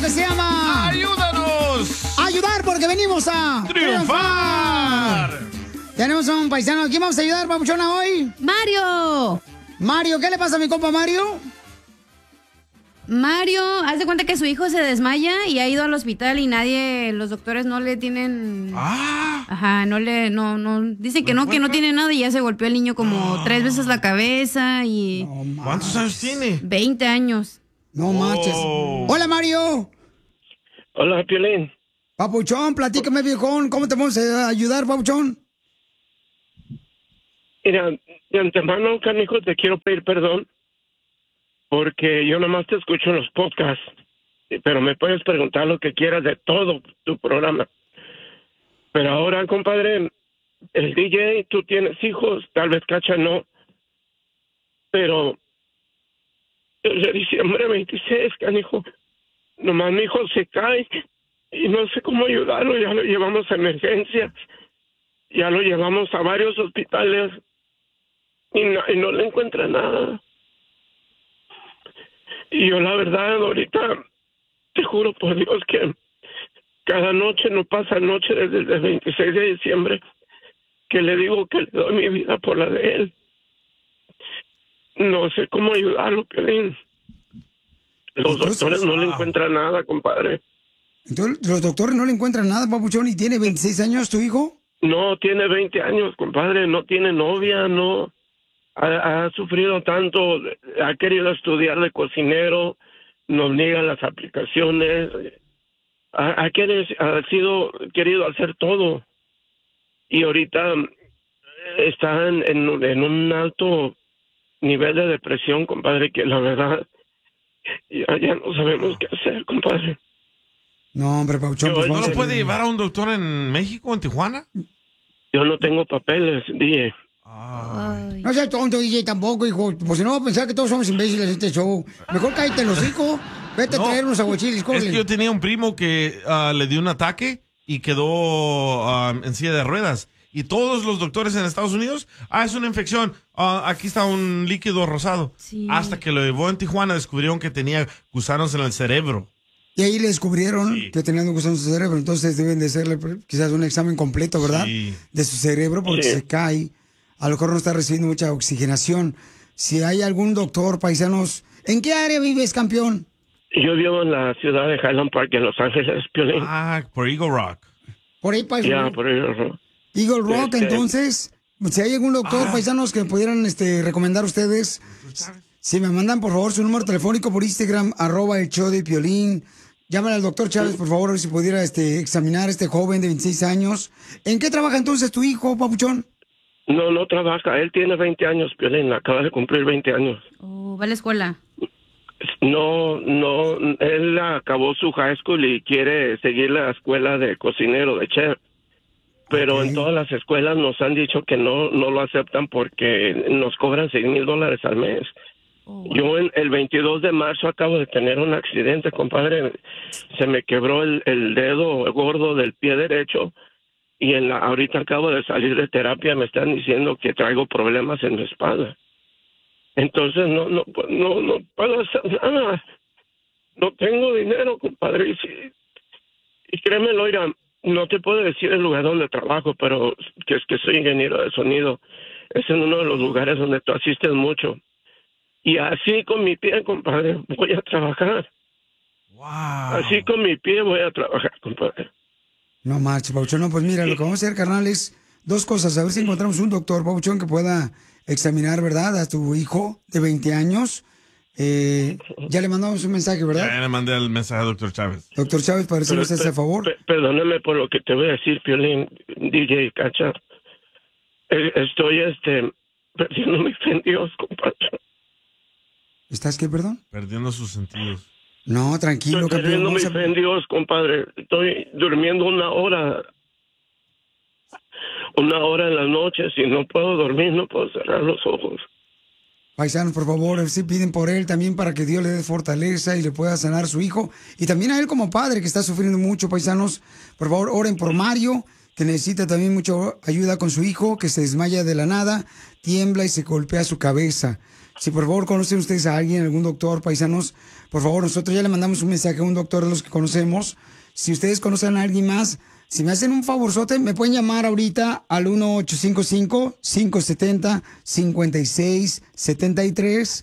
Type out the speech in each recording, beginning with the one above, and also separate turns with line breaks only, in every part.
que se llama...
¡Ayúdanos!
¡Ayudar porque venimos a...
¡Triunfar!
Tenemos a un paisano. ¿Quién vamos a ayudar, papuchona, hoy?
¡Mario!
Mario, ¿qué le pasa a mi compa Mario?
Mario, haz de cuenta que su hijo se desmaya y ha ido al hospital y los doctores no le tienen... Ajá, dicen que no tiene nada y ya se golpeó el niño como 3 veces la cabeza y...
¿Cuántos años tiene?
20 años.
No manches. Hola, Mario.
Hola, Piolín.
Papuchón, platícame, viejón. ¿Cómo te vamos a ayudar, papuchón?
Mira, de antemano, canijo, te quiero pedir perdón porque yo nomás te escucho en los podcasts, pero me puedes preguntar lo que quieras de todo tu programa. Pero ahora, compadre, el DJ, tú tienes hijos, tal vez Cacha no, pero desde diciembre 26, canijo, nomás mi hijo se cae y no sé cómo ayudarlo, ya lo llevamos a emergencias, ya lo llevamos a varios hospitales y no le encuentra nada. Y yo la verdad ahorita te juro por Dios que cada noche no pasa noche desde el 26 de diciembre que le digo que le doy mi vida por la de él. No sé cómo ayudarlo, Piolín. Los doctores no le encuentran nada, compadre.
Entonces, ¿los doctores no le encuentran nada, papuchón? ¿Y tiene 26 años tu hijo?
No, tiene 20 años, compadre. No tiene novia, no. Ha sufrido tanto, ha querido estudiar de cocinero, nos niegan las aplicaciones, ha querido hacer todo. Y ahorita está en un alto nivel de depresión, compadre, que la verdad ya no sabemos qué hacer, compadre.
No, hombre, papuchón.
¿No lo puede llevar a un doctor en México, en Tijuana?
Yo no tengo papeles, DJ.
No seas tonto, DJ, tampoco, hijo. Pues si no, va a pensar que todos somos imbéciles en este show. Mejor cállate los hijos. Vete a traer unos aguachiles,
Es que yo tenía un primo que le dio un ataque y quedó en silla de ruedas. Y todos los doctores en Estados Unidos, es una infección. Aquí está un líquido rosado.
Sí.
Hasta que lo llevó en Tijuana, descubrieron que tenía gusanos en el cerebro.
Y ahí le descubrieron que tenían gusanos en su cerebro. Entonces deben de hacerle quizás un examen completo, ¿verdad?
Sí.
De su cerebro, porque se cae. A lo mejor no está recibiendo mucha oxigenación. Si hay algún doctor, paisanos, ¿en qué área vives, campeón?
Yo vivo en la ciudad de Highland Park, en Los Ángeles, Piolín.
Por Eagle Rock.
Por ahí, paisano.
Ya, por Eagle Rock.
Eagle Rock, entonces, si hay algún doctor, paisanos, que pudieran recomendar a ustedes, si me mandan, por favor, su número telefónico por Instagram, @el_show_de_Piolín. Llámale al doctor Chávez, por favor, a ver si pudiera examinar a este joven de 26 años. ¿En qué trabaja entonces tu hijo, papuchón?
No trabaja. Él tiene 20 años, Piolín. Acaba de cumplir 20 años.
¿Va a la escuela?
No. Él acabó su high school y quiere seguir la escuela de cocinero, de chef. Pero en todas las escuelas nos han dicho que no lo aceptan porque nos cobran $6,000 al mes. Yo el 22 de marzo acabo de tener un accidente, compadre. Se me quebró el dedo gordo del pie derecho y ahorita acabo de salir de terapia. Me están diciendo que traigo problemas en mi espalda. Entonces no puedo hacer nada. No tengo dinero, compadre. Y créemelo, oiga, no te puedo decir el lugar donde trabajo, pero que es que soy ingeniero de sonido. Es en uno de los lugares donde tú asistes mucho. Y así con mi pie, compadre, voy a trabajar.
Wow.
Así con mi pie voy a trabajar, compadre.
No marches, Pabuchón. No, pues mira, lo que vamos a hacer, carnal, es 2 cosas. A ver si encontramos un doctor, Pabuchón, que pueda examinar, ¿verdad?, a tu hijo de 20 años. Ya le mandamos un mensaje, ¿verdad?
Ya le mandé el mensaje al doctor Chávez.
Doctor Chávez, para decirle usted a favor.
Perdóname por lo que te voy a decir, Piolín, DJ Cacha. Estoy, perdiendo mi fe en Dios, compadre.
¿Estás qué, perdón?
Perdiendo sus sentidos.
No, tranquilo,
Estoy
campeón.
perdiendo mi fe en Dios, compadre. Estoy durmiendo 1 hora. 1 hora en las noches y no puedo dormir, no puedo cerrar los ojos.
Paisanos, por favor, sí piden por él también para que Dios le dé fortaleza y le pueda sanar a su hijo. Y también a él como padre que está sufriendo mucho, paisanos. Por favor, oren por Mario, que necesita también mucha ayuda con su hijo, que se desmaya de la nada, tiembla y se golpea su cabeza. Si por favor conocen ustedes a alguien, algún doctor, paisanos, por favor, nosotros ya le mandamos un mensaje a un doctor de los que conocemos. Si ustedes conocen a alguien más, si me hacen un favorzote, me pueden llamar ahorita al 1-855-570-5673.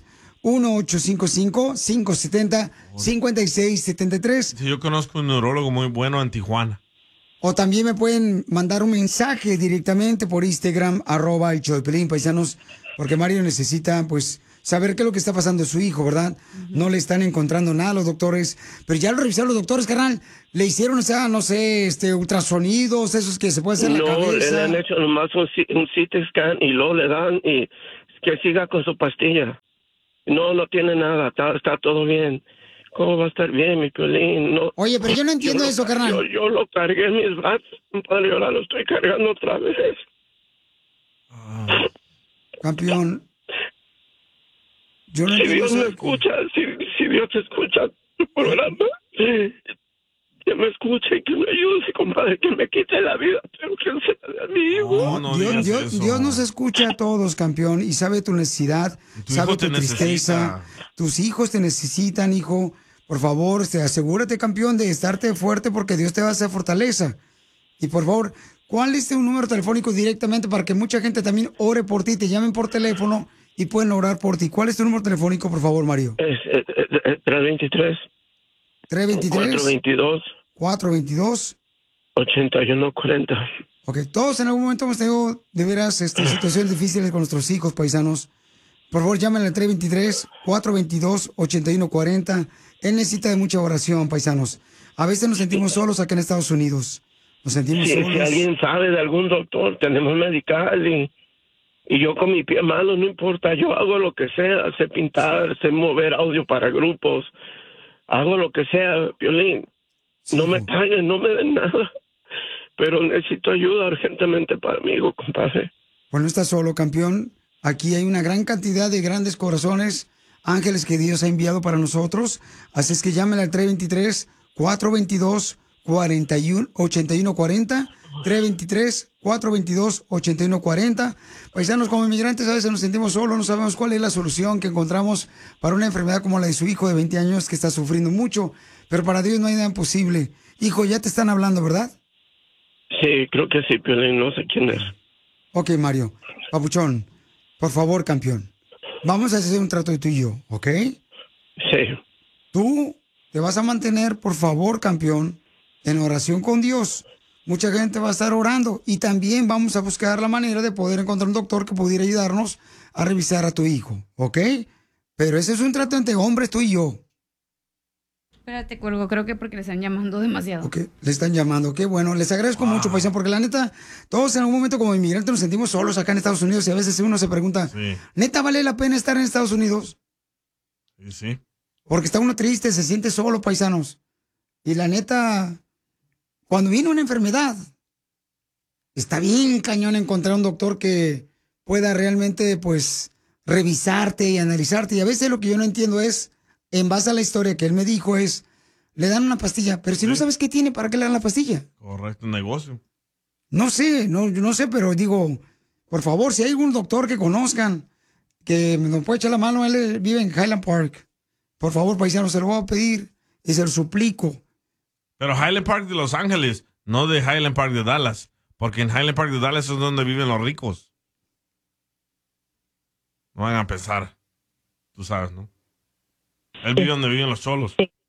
1-855-570-5673.
Sí, yo conozco un neurólogo muy bueno en Tijuana.
O también me pueden mandar un mensaje directamente por Instagram, @el show de Piolín, paisanos, porque Mario necesita, pues, saber qué es lo que está pasando a su hijo, ¿verdad? No le están encontrando nada a los doctores, pero ya lo revisaron los doctores, carnal. Le hicieron, o sea, no sé, ultrasonidos, esos que se puede hacer en la cabeza.
No, le han hecho nomás un CT scan y luego le dan y que siga con su pastilla. No tiene nada, está todo bien. ¿Cómo va a estar bien, mi Piolín? No.
Oye, pero yo no entiendo eso, carnal.
Yo lo cargué en mis brazos, compadre, y ahora lo estoy cargando otra vez.
Campeón. Yo no
Si
entiendo
Dios me
eso.
escucha, si Dios te escucha tu programa, que me escuche y que me ayude, compadre, que me quite la vida, pero que se la dé a mi hijo.
No digas eso.
Dios nos escucha a todos, campeón, y sabe tu necesidad,
Tu
sabe
hijo
tu
te
tristeza.
necesita.
Tus hijos te necesitan, hijo. Por favor, asegúrate, campeón, de estarte fuerte porque Dios te va a hacer fortaleza. Y por favor, ¿cuál es tu número telefónico directamente para que mucha gente también ore por ti, te llamen por teléfono y pueden orar por ti? ¿Cuál es tu número telefónico, por favor, Mario?
Es 323.
323. 422.
8140.
Ok, todos en algún momento hemos tenido de veras situaciones difíciles con nuestros hijos, paisanos. Por favor, llámenle al 323-422-8140. Él necesita de mucha oración, paisanos. A veces nos sentimos solos acá en Estados Unidos. Nos sentimos solos.
Si alguien sabe de algún doctor, tenemos medical y yo con mi pie malo, no importa, yo hago lo que sea, sé pintar, sé mover audio para grupos, hago lo que sea, Piolín. No me paguen, no me den nada, pero necesito ayuda urgentemente para mí, compadre.
Pues no estás solo, campeón. Aquí hay una gran cantidad de grandes corazones, ángeles que Dios ha enviado para nosotros. Así es que llámenle al 323-422-8140. 323-422-8140. Paisanos, como inmigrantes a veces nos sentimos solos, no sabemos cuál es la solución que encontramos para una enfermedad como la de su hijo de 20 años que está sufriendo mucho. Pero para Dios no hay nada imposible. Hijo, ya te están hablando, ¿verdad?
Sí, creo que sí, Piolín, no sé quién es.
Ok, Mario. Papuchón, por favor, campeón. Vamos a hacer un trato tú y yo, ¿ok?
Sí.
Tú te vas a mantener, por favor, campeón, en oración con Dios. Mucha gente va a estar orando y también vamos a buscar la manera de poder encontrar un doctor que pudiera ayudarnos a revisar a tu hijo, ¿ok? Pero ese es un trato entre hombres, tú y yo.
Espérate, cuelgo, creo que porque le están llamando demasiado.
Ok, le están llamando, qué bueno. Les agradezco mucho, paisano, porque la neta, todos en algún momento como inmigrantes nos sentimos solos acá en Estados Unidos y a veces uno se pregunta, ¿neta vale la pena estar en Estados Unidos?
Sí.
Porque está uno triste, se siente solo, paisanos. Y la neta, cuando viene una enfermedad, está bien cañón encontrar un doctor que pueda realmente, pues, revisarte y analizarte. Y a veces lo que yo no entiendo es, en base a la historia que él me dijo, es, le dan una pastilla, pero si no sabes qué tiene, ¿para qué le dan la pastilla?
Correcto, negocio.
No sé, no sé, pero digo, por favor, si hay algún doctor que conozcan, que nos puede echar la mano, él vive en Highland Park. Por favor, paisano, se lo voy a pedir y se lo suplico.
Pero Highland Park de Los Ángeles, no de Highland Park de Dallas. Porque en Highland Park de Dallas es donde viven los ricos. No van a pensar. Tú sabes, ¿no? Él vive donde viven los cholos.